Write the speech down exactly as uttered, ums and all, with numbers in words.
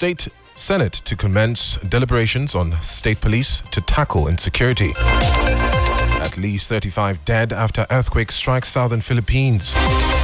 State Senate to commence deliberations on state police to tackle insecurity. At least thirty-five dead after earthquake strikes southern Philippines.